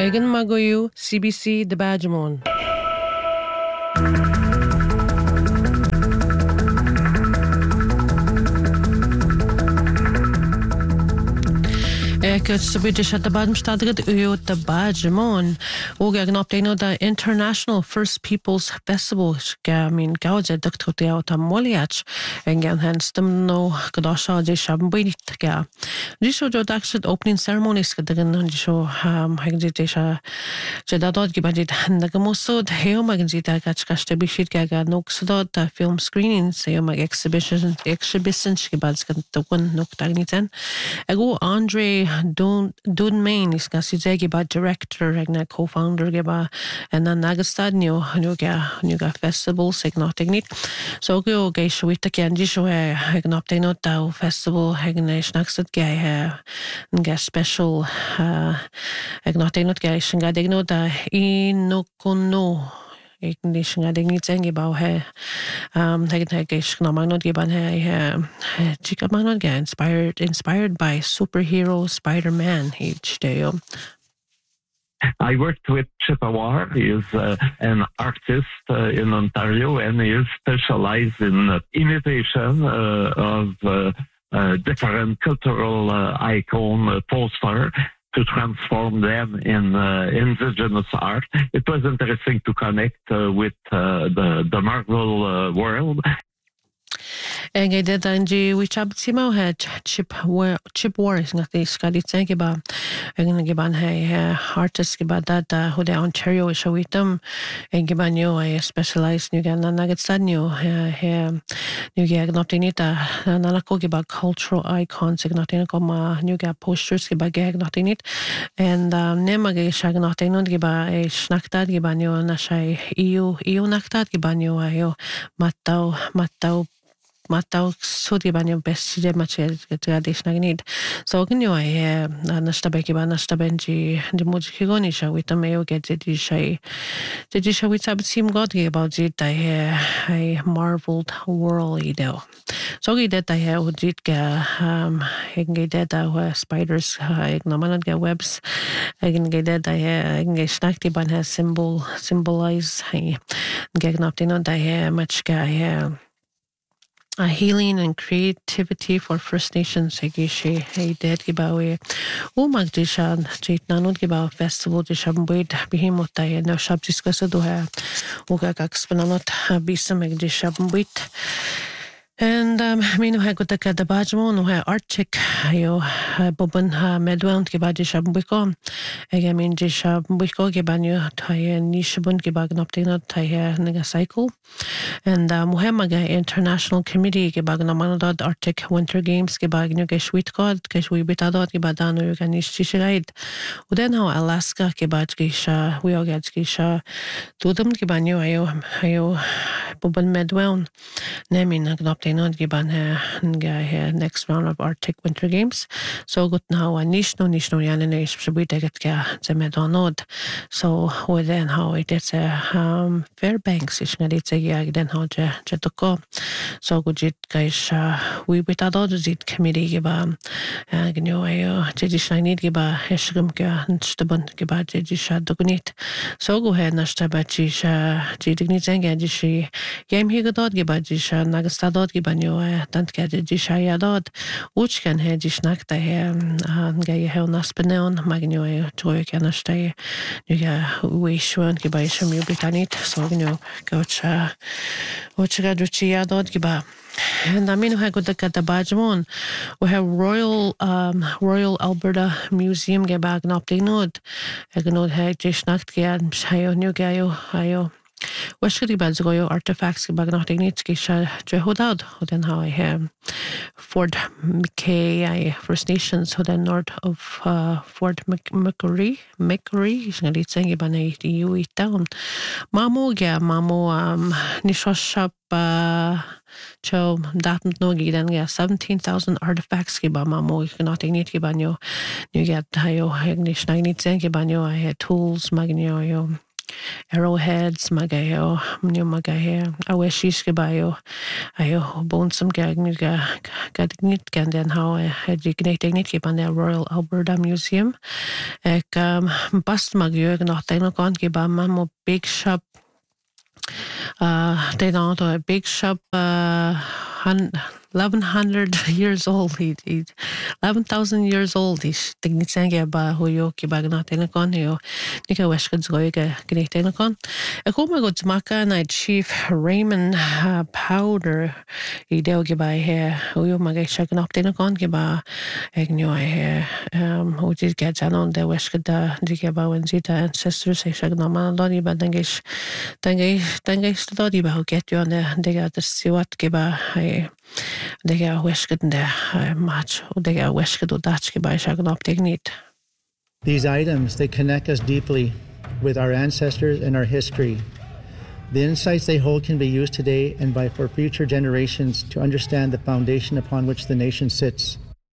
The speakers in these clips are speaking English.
Egan Magoyu, CBC de Badgemon. Ecco, subito at the bottom stadig the Badgemon. Oga gnopteno the International First Peoples Festival. I mean, gauze Dr. Teota Moliach. Engan henstem no Gadasha de Shabinit. Disho Jodaxit opening ceremonies kadagin disho hegdisha Jedadod gibadit Nagamusod, Heomagazita Gachkashta Bishit Gaga Noxodot film screenings, Heomag exhibitions Gibadskan the one Noktagnitan. Ego Andre Dunmain is Gasizegi ba director and co-founder Geba and then Nagastadnio Nuga Festival Signotignit. So go Gaishwita Kanjisho Hegnoptenotao Festival Hegnesh Naxat Gay and special Egnotenot Gash and Gadignota Inokono. Ik denk niet zeggen about he ik nog giban he chica magnot inspired by superhero Spider-Man each day. I worked with Chip Awar. He is an artist in Ontario, and he is specialized in imitation of different cultural icon poster to transform them in indigenous art. It was interesting to connect with the Marvel world. En ik deed dan we chabtimo het chip wars ngat is kadit zeg ba en giban hij artist giba dat hoe de Ontario is witam en giban yo specialized nu gan nagat stadnio nu ga notinita na ko giba cultural icons ignotin koma nu ga posters giba ga notinit en nema ga shag notinot giba snaktad giba yo na shai eu naktad giba yo ayo matau sudi banyo best de mache traditional need so gnyo nashtabeki ba nashtabenji de mujikigoni sha with mayo get di shay with sim god about it I marveled world ido so gi that I udit ga henge that spiders ignomanat ga webs henge that henge snakti ban has symbolize gegnaptino da much ga healing and creativity for First Nations Hegishi Dead Gibawi Magdishan Jit Nanut Giba Festival de Shambuid Bihimota no Shab discussado Uga Gaxpanot Bisa Megdishambuit. And minu hagutaka the Badgemon who Arctic yo Boban Medwell Gibadi Shabwiko. Again Jishabwiko Gibanyu Taya Nishabun Gibagnoptino Taya Nega Cycle. And Muhemaga International Committee Gibagnamanodod Arctic Winter Games Gibagnu Geshwitkod Geshwi Bitadot Gibadano Yuganish Chishiraid. Udenho Alaska Gibadgisha Wiogadsgisha Tudum Gibanyu Ayo Boban Medwell Nemin Agnoptino not giban next round of Arctic Winter Games. So good now nishno yanene shbitegatka zemedonod. So within how it is Fairbanks is ngaditse then how jetoko. So good jit guys we bitadod zit committee giba gnyo ayo jedishnid giba heshrimka nstaban giba jedisha dogunit. So go ahead nashtabachi jidignit zengajishi game higadod giba jisha nagastadod Banyo Tantke Jishayadod, Uchkan Hedishnakta Gay Naspeneon, Magno Joykanastay, Nuga Wishwan Gibaisham Britanit, Sogno Gocha Uchigadruchiadod Giba. And I mean, I got the Badgemon. We have Royal Alberta Museum Gebag Noptinod. I can not have Jishnakt Gan Shayo Nugayo Ayo. Washkati Badzoyo artifacts Bagnotignitsky Jehodad, who then how I have Fort McKay, First Nations, who then north of Fort McCurry, Snalitsangi Banay, the town. Mamo Nishoshap Cho Datum Nogi, then 17,000 artifacts Giba Mamo, Gnotignit Gibanyo, you get Hayo Hegnish Nagnitsangi Banyo, I had tools, Magnio. arrowheads magayo new magahe aweshish ke bayo ayo bonsam gagni gadnit gan den how digniting nit ke ban the Royal Alberta Museum ek bast magyo noch den kon ke ba mo big shop they don't a big shop 1100 years old. 11,000 years old. Is tingni senge ba hoyo ki ba na tena kon yo. Nika weshkad zoiga gni tena kon. E koma go tmaka na Chief Raymond Powder I deo ki ba he hoyo maga shak na tena kon ki ba egnyo he ho dis get anon de weshkad da dike ba wenzita ancestors e shak na man doni ba dangish stodi ba ho get yo ne dega the siwat ki ba they get wishked in the match, or they get wishked or Dutch by shagging up dignit. These items, they connect us deeply with our ancestors and our history. The insights they hold can be used today and for future generations to understand the foundation upon which the nation sits.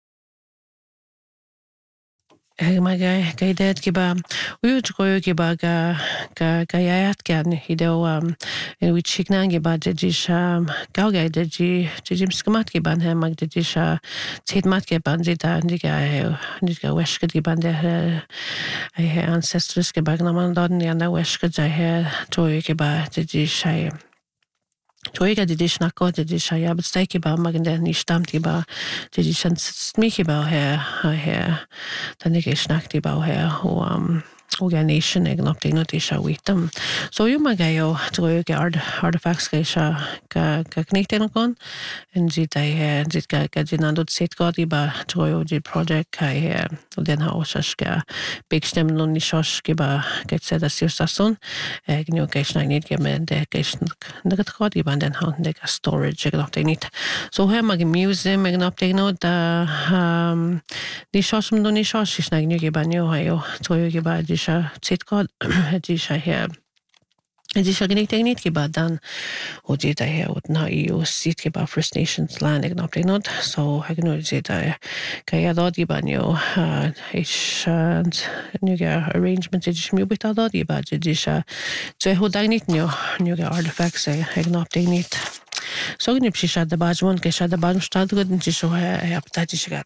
Maga gaidet kiba uyut koyo kiba ga yayat gan hido we chiknan kiba jisha gauga jim skamat kiban he mag jisha titmat kiban jita ndiga weshkad kiban de ancestors kiba naman don yana weshkad he toyo kiba jisha Toiga didish na ko didish ya but stay kiba maganda ni stamt kiba didish mi kiba he tanig snack kiba he organization ag nop ding notisha witam so you magayo toiga artifacts gaisha ga connecting kon and jit ga jinando set godi ba toyo ji project kai den ha oshka big stem no ni shosh kiba get said as your sason ag new gaisha need gemen de gaisha nagat godi ba den ha de storage ag nop ding it so he mag museum ag nop ding no da ni shosh no ni shosh is nag new giba new hayo toyo giba Sit God, Jisha here. Jisha geniting nit kiba dan ojita here with na you sit kiba First Nations land ignopting not so hagno jita kaya dodi banyo ish new arrangement jish mu bita dodi ba jisha so ho dagnit new artifacts ignopting nit so gni pshisha da bajmon ke shada bajm stad god jisho hai apta jishat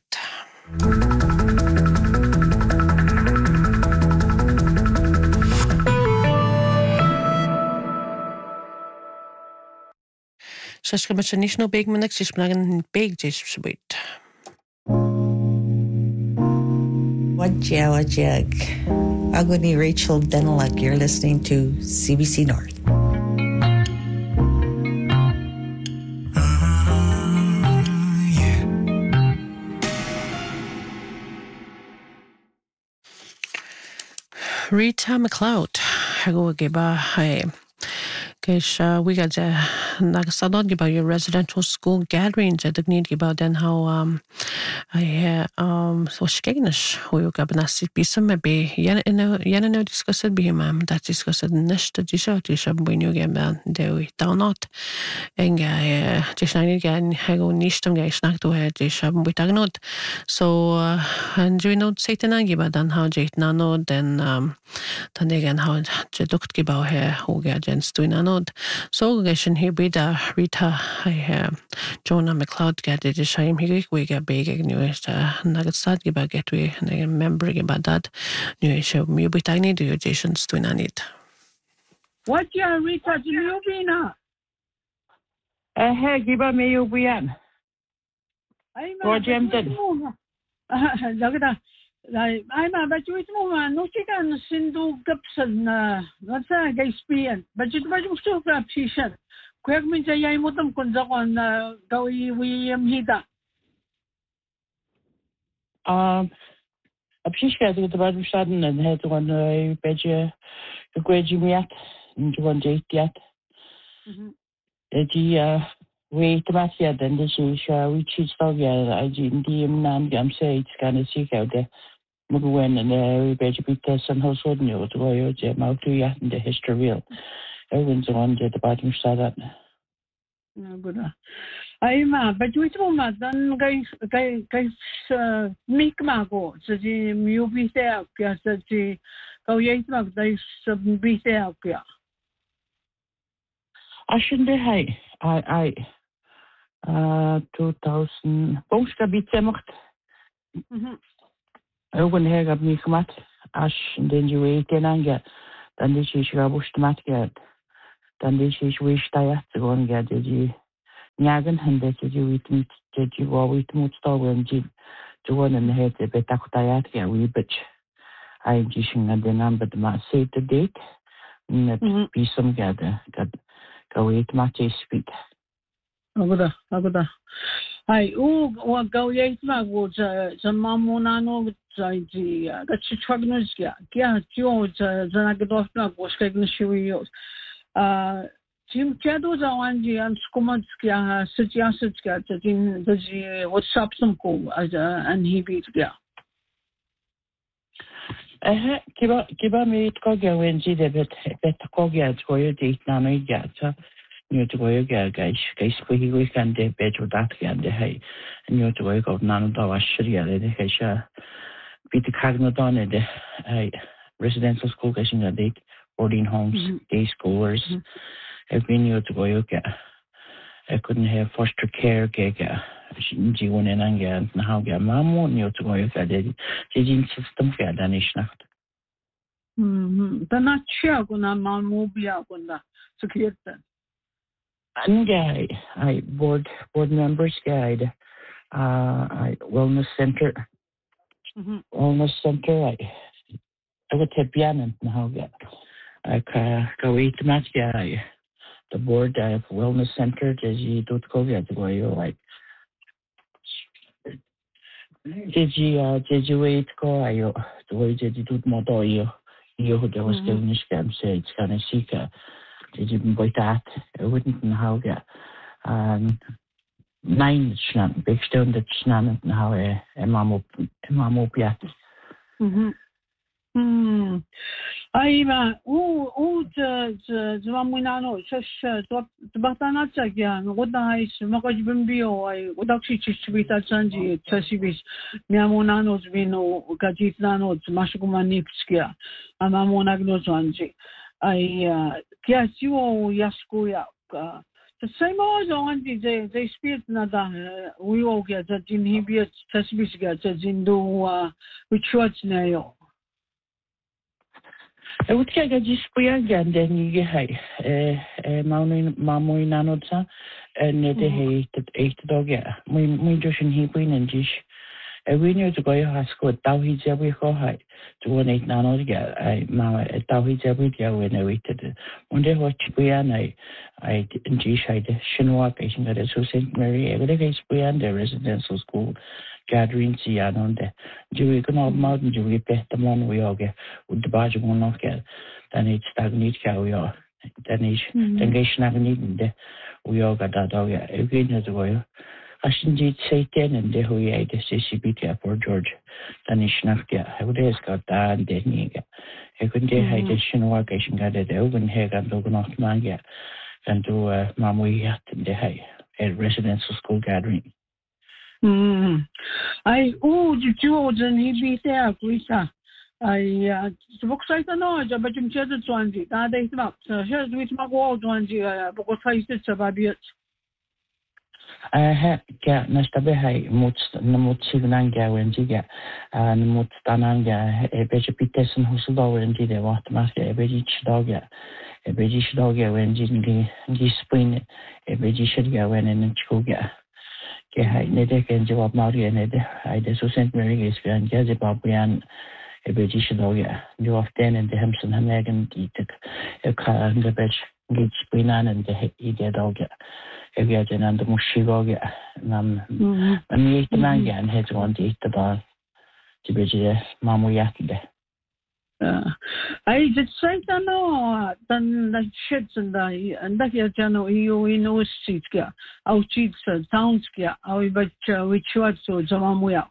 Shashka much no big minutes, just blagging big dish sweet. Wajag. Agony Rachel Denelak, you're listening to CBC North. Rita McLeod, I go giba hi. We got Nagasadod about your residential school gatherings at the need about then how so skegnish who you got nasi bisa maybe yana no discuss it be ma'am that discuss it nish to disha when you get man they down not and just I need again I go nish them guys snack to head disha we tag not so and you know Satan about then how jait nano then again how deduct about here who get gens doing anod so geshin here be the Rita Jonah McLeod get it shame here we get big new Nagasad about get we remember about that new show me be tiny do your jations doing on it what ya Rita you be na hey give me you be an what Jim did I'm a but you know no chicken Sindu Gibson what's that guy speaking but it was still a t-shirt quick means I am with them on Gawi William Hida appreciate the bottom sudden and had one bedje the grade me at into one date yet we tomatia then this is we cheese dog I didn't nan I'm say it's gonna seek out there Mugwen and we better be some household new to where you out to yet in the history real everyone's on the bottom side that good I'm but you know then guys make mago so the movie there because the go yeitmak they submit out yeah. Ashinde hai I 2000 Bongska bitemacht. Ogen hegab mi gemacht. Ash den je tenanga dan dis is gabust mat gad. Dan dis is wish tayat gon gad je nyagen hande je wit mit je wo wit mut stawen je gon en het betak tayat ga wi bitch. I jishing at the number ma save the date. Net be some gad go wait ma speak. Agoda. Ai o go yeitmak was mamonano zaidi gachi chwagnuskia kia tio zanagdofna boskegn shiwios Tim Chado Zawanji and Skumatskia Sityatskia in the WhatsApp some cool as and he beat yeah. Kiba me kogia wenji de bet kogia goyo de nano yata. New to go guys, we weekend de bejo that and the hay, and you to go of none of our Sharia, the Hesha, beat the Cagnodon at the residential school getting a date, boarding homes, day schoolers. I've been new to go. I couldn't have foster care gig, G1 and Anga, and how get mammo new to go. I did the system for the nation. The not sure when I'm on Mobia when the security. And I board members guide, I wellness center, I would have piano now get. I go eat match guy. The board I have wellness center, as you don't go get where you like. Did you wait go? I the way did you do more do you who there was still in the scam say it's kind of seeker. Did you buy that? I wouldn't know how get. 9 snan, big stone that snan and how a mammo piat. Aiva, the Mamunano, the Batanata again, what I Makaj Bimbio, I would actually with that Sanji, Tessibis, Miamonano's Vino, Gajitano, Mashukumanipskia, and Mamonagno Sanji. I guess you Yaskuya. The same as on they speak nada, we all get that in Hibiat Tessibis gets as in do which was nail. I would say that just be again, then you get Mamma Nanotsa, and the hated 8 dog. We just in Hebrew and Jish. We knew to go to school, Tauhi Jabi Hohai, to 1 8 nanoga. I Mamma Tauhi Jabi when I waited. One day, what Chibuyan, I didn't Jish, I did Shinwa patient at St. Mary, every day, Spian, the residential school. Gathering Sian on the Jewy can all mountain Jewy pet the mon we all get with the badge will not get. Then it's stagnate cow we are. Then it's then get snagging the we all got that dog. Again as well. I shouldn't say 10 and the who I the CCB for George. Then it's snagged. I would ask got that and then nigga. I couldn't get high decision workation got it open head and dog not man yet. And do mamma yet in the high a residential school gathering. I the George and he be there, Lisa. I book site no, but you said it's 20. That is not. So here's with my wall 20, because I said about it. I had got Nastabe Mutsignanga and Giga and Mutstananga, a better Peterson who's lower and did a what master, a British dog, a British dog when Gis spring, a British when in Chuga. Nede can jawab Maria and I the St. Mary is and Gazibabian a British dog. You of 10 and the Hampson Hamagan eat a car and the bitch gets Spinan and the idiot dog. A gadget and the Mushigoga. And we ate the manga and had one to eat the bar to be Mamu Yakide. I did say that no, then the shits and that you know, you know, Sitska, our cheats, Townskia, our which was so Zamamuya.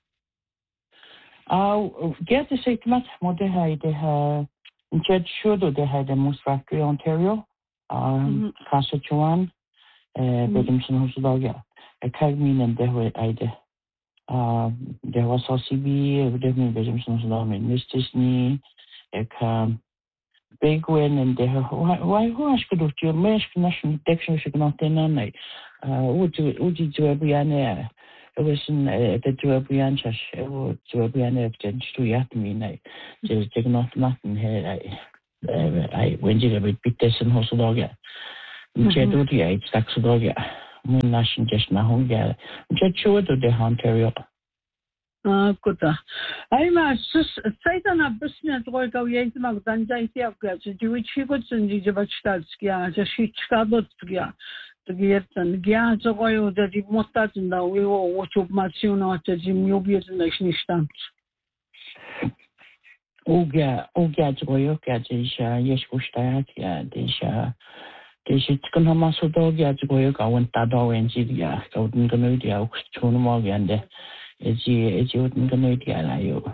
I'll get to say much more. They had Judge Shudo, they had the most factory Ontario, Saskatchewan, Bedimson Hosloga, a Kagmin and they were either. There was OCB, Bedimson Hosloga, Mr. Snee. big win and why who ask do you mesh national protection should not in on night would you do every anne it was in the do every answer would do every anne to yet me night just take nothing here I when you get bit this and hustle dog yeah do the eight stacks of dog yeah when national just na home yeah just show to the Ontario good. I'm a Satan of business work of Yatmak than Jaitia, which he got in the Jabatskia, the sheet Skabotskia, the Giet and Giants of oil that it must start in the we will watch up Matsuno at the Mubius and the Schnistamps. Oga, yes, Gustatia, this is going to muscle dog at Goyoka, I went that dog and Zidia, Golden Ganodia, Chunamog, it's you wouldn't gonna you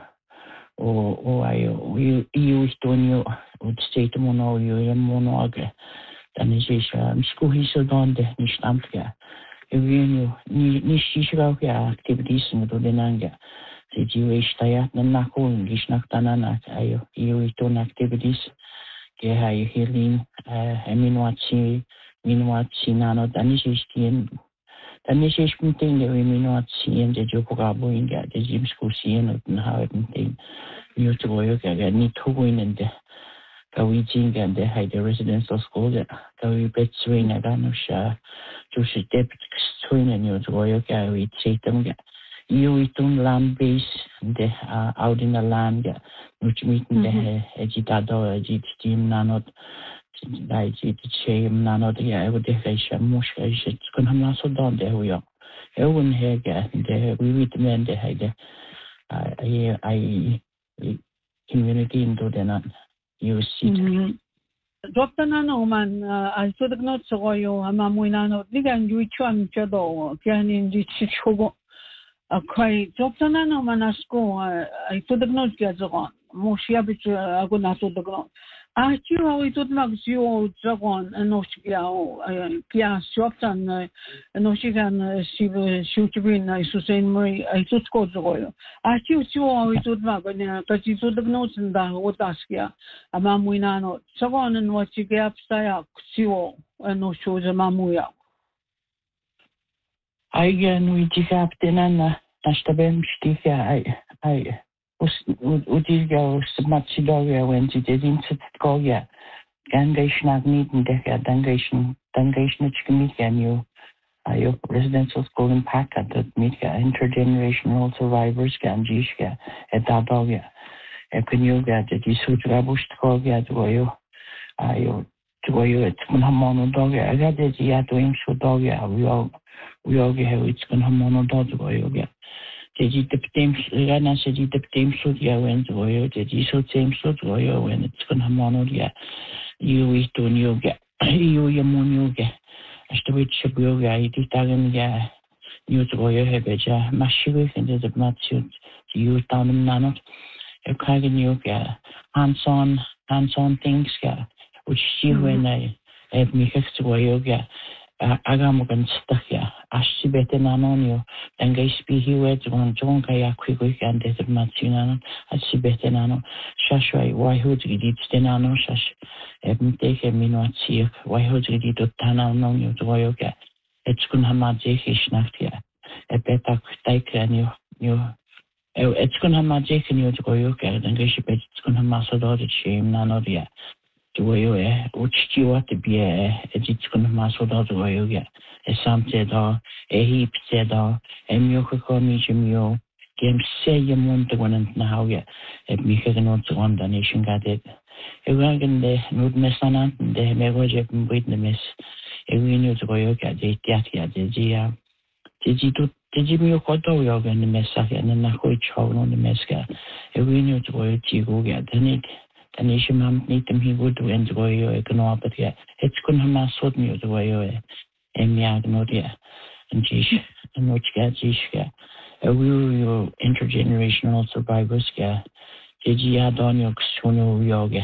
or you doing you would say to mono you and monog then is school he so done the Nistamka. If you knew Nishishaka activities in the Denanga, did you wish Tayat and Nako English Naktanana, you don't activities, Geha healing, Minwatsi, Nano, Danishkin. Dan is eerst meteen dat we nu zien dat je ook al boeien gaat, dat je misschien zien en houden meteen nu te worden gaat niet gewoon in de kawijing en de hij de residential school dat we bet zwingen dan dus dus het zwingen nu te worden gaat we zetten gaat je toen landbase de out in the land gaat moet je meten de het dat het team nanot Like it's shame none of the I would say mush it's gonna have so done there we are. Everyone here get the we recommend the head I community into the not you see. Dr. Nano man I saw the notes so you Mamuinano digan you chuan chado can in the chichogo a quite Dr. Nano man asko I saw the notes get on Moshia bit I could not the ground. You always would not you dragon and no Pia Shopton and no she can shoot you in I should say Marie I took go to oil. You always would not but you took the notes in the what ask ya a mamuinano so on and what you get upside you and no shows a mamuya. I can we have dinner Ashtabem Stika I Udiga Matsidoria when she did into Goya, Gangation Agneeden Decker, Dangation Chikamika, you residential school in Paka, that Mika, intergenerational survivors, Ganjishka, at Dadoga, a Kunuga, that you suit Rabush Koga, to you, it's Mono Doga. I got the Yatoim so Doga, we all get it's Mono Doga. Did you the team Rana said you the team so yeah when the did you so team so when it's gonna mono yeah you is to new get you mono get as to which you guy Italian yeah new to go have a massive and there's a match you down in nano a kind of new get hands on things yeah which she when I have me to go yoga Agamogan stuck ya, Ashi better nanonio, and gay speak he words on John Kaya quick and death of Matsunano, as she better nano, Shashway, why would you did stenano, Shash, and take a minute see, why would you did Tana no you to Oyoga, it's gonna magic Snaftia, a better take and you, it's gonna magic and you to Oyoga, and gay she bet it's gonna master the shame nanodia. Which you want to be it's going to mass without the way you get a some said a heap said a Mukako Mijimio game say you want to go and now yet if Mika not to one the nation got it. A wagon the mood mess on and they may go up and wait the miss. A winner to go at the Yatia, did you milk or dog yoga in the messa and then a which hole on the mesca. A winner to go to go get the need. And if you need them, he would do enjoy your economic, but yeah, it's going to mass what you do away. And yeah, no, dear, and Jish, and which get Jishka. A will your intergenerational survivors get. Did you add on your Suno yoga?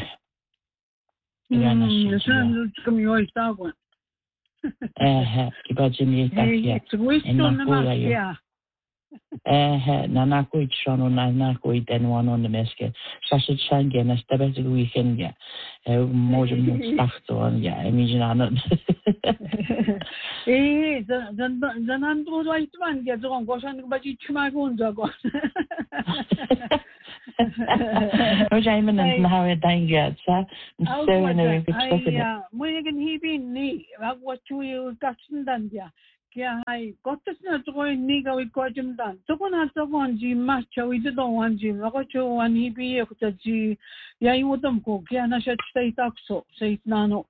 Come your dog one. It's wisdom, yeah. Na kuit shano na kuit and one on the meske. Sasha Changen, a step at the weekend, yeah. More stuff on, yeah. I mean, then I'm to like one gets on, gosh, and but you my wounds are gone. I'm in how it dying yet, sir. So, when he be knee, what you got done, yeah. Yeah, I got this not going nigga with Gojim done. So when I saw one G match, we did on one Jim. I got you one he be able to G. Yeah, you wouldn't cook. Yeah, and I should stay up so. Say it's not.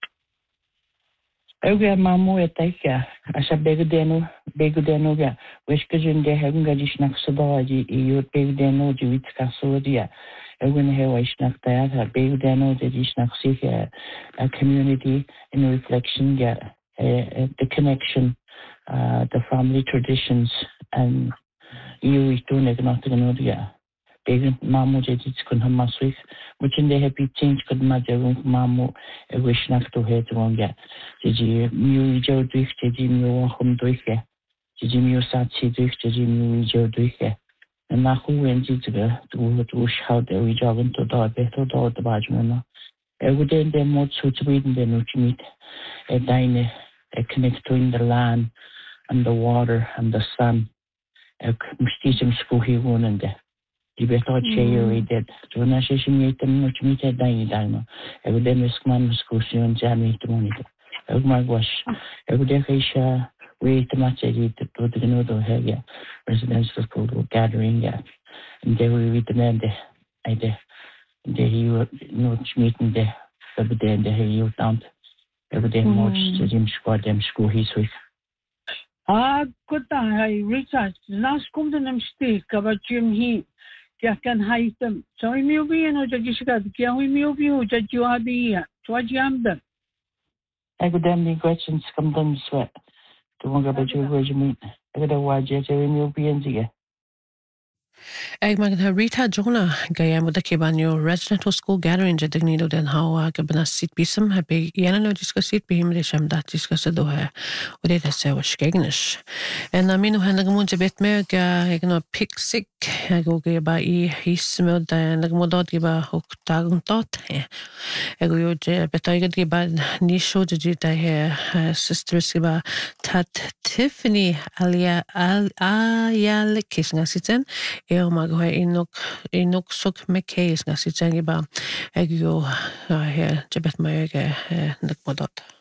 Okay, Mamu, I take ya. I shall beg deno, yeah. Wish Kajun de having a dish next to the you beg deno, you with Casodia. I wouldn't have wish next that, beg deno, the dish next a community in reflection, yeah. The connection, the family traditions, and you don't have nothing to do. Big Mamu did it could have maswick, which in the happy change could matter with Mamu, a wish not to head one get. Did you Joe Drift, did you home Drift? Did you Satsi Drift, did you Joe Drift? And now who went to wish how they were jogging to the better dog the Bajman. I would then them more suitable than which meet a dine. A connect between the land and the water and the sun. A mysterious school he won and the better chair did. So when I say she made them much meet a dino. I would then risk man school soon Jamie to monitor. I would my wash. I would then wait to match I did to the noodle here, residential school gathering, yeah. And they will read the man there. You know, meeting there, the day and the you down. Every day more to Jim squad them school he's with. Good I Richard. Last come to them stick about Jim he can hide them. So we may be in a judge got can we may be judge you are be to a jam them. I could damn the questions come down sweat. To one about your regiment. I got a wide jet will be in the Ag mag na Rita Jonah gaya mo da kibanyo residential school gathering jadagnido den hawa gabana sit bisam habi yana no discusit bihim de sham dat discussado ha ode da se was gegnish en amino han nagmun jabet me ga egno pick sick go ge ba I hismel da nagmodot ge ba hoktagun tot ego yo je betay ge ba ni show je da he sisters ge ba tat Tiffany alia ayal kisnga siten mag ho inok sok mekes nga si changi ba egyo he jabet mayege nagmodot